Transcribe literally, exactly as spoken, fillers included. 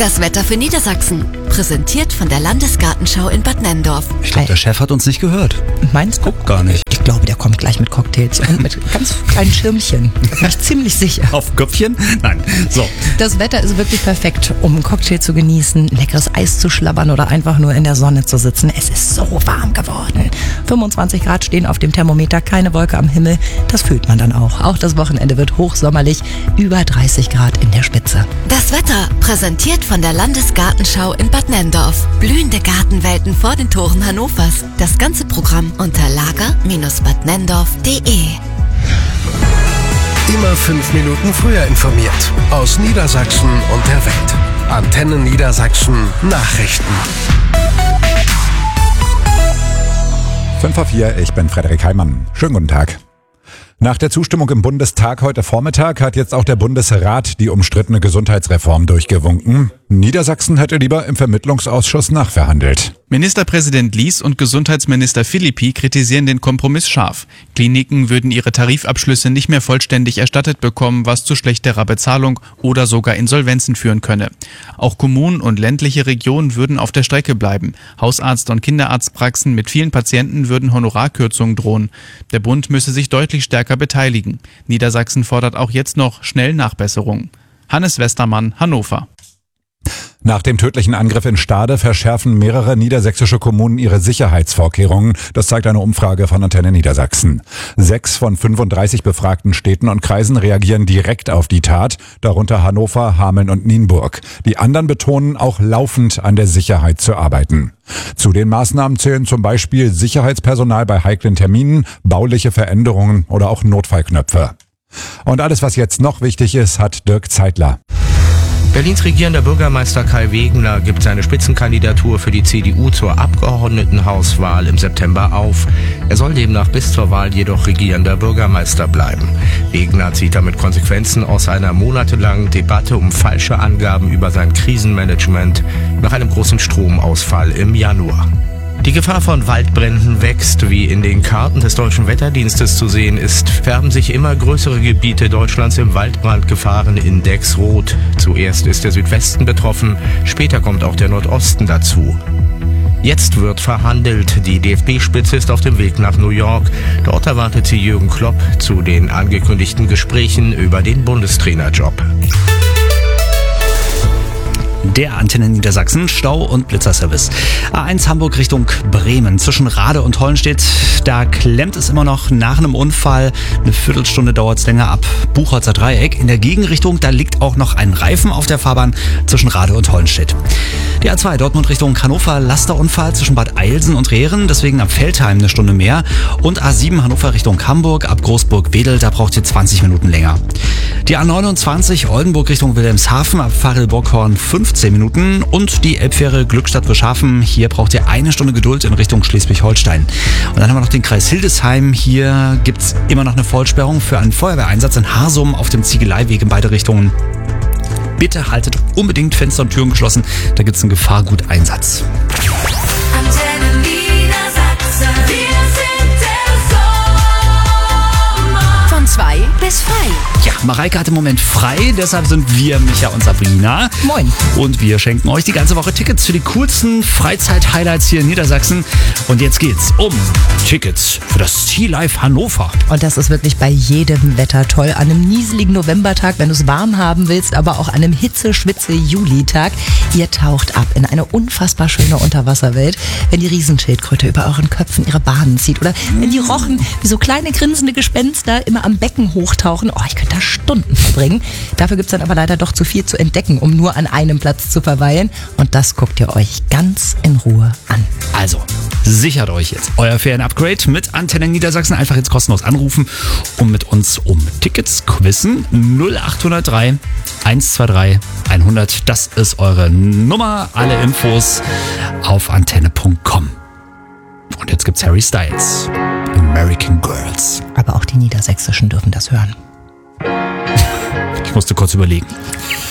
Das Wetter für Niedersachsen. Präsentiert von der Landesgartenschau in Bad Nenndorf. Ich glaube, der Chef hat uns nicht gehört. Meinst du? Guckt gar nicht. Ich glaube, der kommt gleich mit Cocktails und mit ganz kleinen Schirmchen. Da bin ich ziemlich sicher. Auf Köpfchen? Nein. So. Das Wetter ist wirklich perfekt, um einen Cocktail zu genießen, leckeres Eis zu schlabbern oder einfach nur in der Sonne zu sitzen. Es ist so warm geworden. fünfundzwanzig Grad stehen auf dem Thermometer, keine Wolke am Himmel. Das fühlt man dann auch. Auch das Wochenende wird hochsommerlich, über dreißig Grad in der Spitze. Das Wetter präsentiert von der Landesgartenschau in Bad Nenndorf. Blühende Gartenwelten vor den Toren Hannovers. Das ganze Programm unter lager Bindestrich bad nenndorf punkt de. Immer fünf Minuten früher informiert. Aus Niedersachsen und der Welt. Antenne Niedersachsen Nachrichten. fünf vor vier, ich bin Frederik Heimann. Schönen guten Tag. Nach der Zustimmung im Bundestag heute Vormittag hat jetzt auch der Bundesrat die umstrittene Gesundheitsreform durchgewunken. Niedersachsen hätte lieber im Vermittlungsausschuss nachverhandelt. Ministerpräsident Lies und Gesundheitsminister Philippi kritisieren den Kompromiss scharf. Kliniken würden ihre Tarifabschlüsse nicht mehr vollständig erstattet bekommen, was zu schlechterer Bezahlung oder sogar Insolvenzen führen könne. Auch Kommunen und ländliche Regionen würden auf der Strecke bleiben. Hausarzt- und Kinderarztpraxen mit vielen Patienten würden Honorarkürzungen drohen. Der Bund müsse sich deutlich stärker beteiligen. Niedersachsen fordert auch jetzt noch schnell Nachbesserungen. Hannes Westermann, Hannover. Nach dem tödlichen Angriff in Stade verschärfen mehrere niedersächsische Kommunen ihre Sicherheitsvorkehrungen. Das zeigt eine Umfrage von Antenne Niedersachsen. Sechs von fünfunddreißig befragten Städten und Kreisen reagieren direkt auf die Tat, darunter Hannover, Hameln und Nienburg. Die anderen betonen, auch laufend an der Sicherheit zu arbeiten. Zu den Maßnahmen zählen zum Beispiel Sicherheitspersonal bei heiklen Terminen, bauliche Veränderungen oder auch Notfallknöpfe. Und alles, was jetzt noch wichtig ist, hat Dirk Zeitler. Berlins regierender Bürgermeister Kai Wegener gibt seine Spitzenkandidatur für die C D U zur Abgeordnetenhauswahl im September auf. Er soll demnach bis zur Wahl jedoch regierender Bürgermeister bleiben. Wegener zieht damit Konsequenzen aus einer monatelangen Debatte um falsche Angaben über sein Krisenmanagement nach einem großen Stromausfall im Januar. Die Gefahr von Waldbränden wächst. Wie in den Karten des Deutschen Wetterdienstes zu sehen ist, färben sich immer größere Gebiete Deutschlands im Waldbrandgefahrenindex rot. Zuerst ist der Südwesten betroffen, später kommt auch der Nordosten dazu. Jetzt wird verhandelt. Die D F B-Spitze ist auf dem Weg nach New York. Dort erwartet sie Jürgen Klopp zu den angekündigten Gesprächen über den Bundestrainerjob. Der Antenne Niedersachsen, Stau- und Blitzerservice. A eins Hamburg Richtung Bremen, zwischen Rade und Hollenstedt. Da klemmt es immer noch nach einem Unfall. Eine Viertelstunde dauert es länger ab Buchholzer Dreieck. In der Gegenrichtung, da liegt auch noch ein Reifen auf der Fahrbahn zwischen Rade und Hollenstedt. Die A zwei Dortmund Richtung Hannover, Lasterunfall zwischen Bad Eilsen und Rehren, deswegen ab Veltheim eine Stunde mehr. Und A sieben Hannover Richtung Hamburg, ab Großburg-Wedel, da braucht ihr zwanzig Minuten länger. Die A neunundzwanzig Oldenburg Richtung Wilhelmshaven, ab Varel-Bockhorn fünfzehn Minuten. Und die Elbfähre Glückstadt-Bischhafen, hier braucht ihr eine Stunde Geduld in Richtung Schleswig-Holstein. Und dann haben wir noch den Kreis Hildesheim. Hier gibt's immer noch eine Vollsperrung für einen Feuerwehreinsatz in Harsum auf dem Ziegeleiweg in beide Richtungen. Bitte haltet unbedingt Fenster und Türen geschlossen, da gibt's einen Gefahrguteinsatz. Antenne Niedersachsen, wir sind der Sommer. Von zwei bis frei. Ja, Mareike hat im Moment frei, deshalb sind wir, Micha und Sabrina. Moin. Und wir schenken euch die ganze Woche Tickets für die coolsten Freizeit-Highlights hier in Niedersachsen. Und jetzt geht's um Tickets für das Sea Life Hannover. Und das ist wirklich bei jedem Wetter toll. An einem nieseligen Novembertag, wenn du es warm haben willst, aber auch an einem Hitze-Schwitze-Julitag. Ihr taucht ab in eine unfassbar schöne Unterwasserwelt, wenn die Riesenschildkröte über euren Köpfen ihre Bahnen zieht. Oder wenn die Rochen wie so kleine grinsende Gespenster immer am Becken hochtauchen. Oh, ich könnte da Stunden verbringen. Dafür gibt es dann aber leider doch zu viel zu entdecken, um nur an einem Platz zu verweilen. Und das guckt ihr euch ganz in Ruhe an. Also, sichert euch jetzt euer Ferien-Upgrade mit Antenne Niedersachsen. Einfach jetzt kostenlos anrufen und mit uns um Tickets quizzen. null acht null drei eins zwei drei hundert. Das ist eure Nummer. Alle Infos auf antenne punkt com. Und jetzt gibt's Harry Styles. American Girls. Aber auch die Niedersächsischen dürfen das hören. Ich musste kurz überlegen.